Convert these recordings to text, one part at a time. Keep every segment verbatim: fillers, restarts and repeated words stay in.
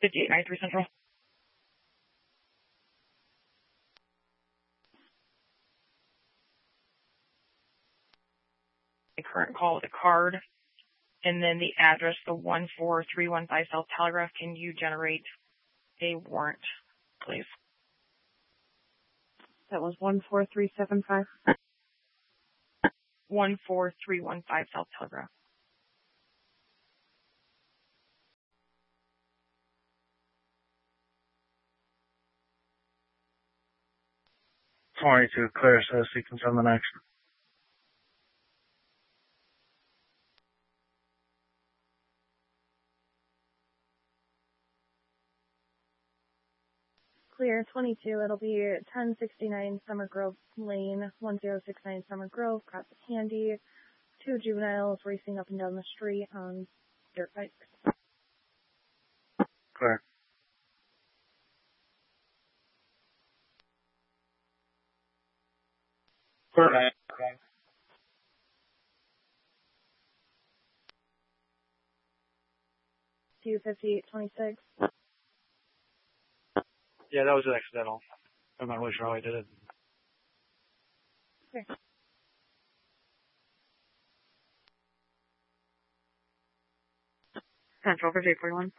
fifty-eight ninety-three Central. A current call with a card. And then the address, the one four three one five South Telegraph. Can you generate a warrant, please? That was one four three seven five. one four three one five South Telegraph. twenty-two, clear, so sequence on the next. Clear, twenty-two. It'll be ten sixty-nine Summer Grove Lane, one zero six nine Summer Grove, Cross Handy. Two juveniles racing up and down the street on dirt bikes. Clear. Clear. two fifty-eight twenty-six. Yeah, that was an accidental. I'm not really sure how I did it. Okay. Central, fifty-eight forty-one.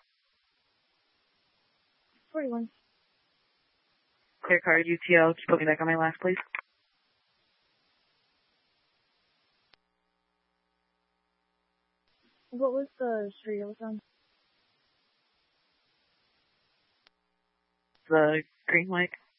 forty-one. Clear card, U T L. Can you put me back on my last, please? What was the street it was on? The Green Lake.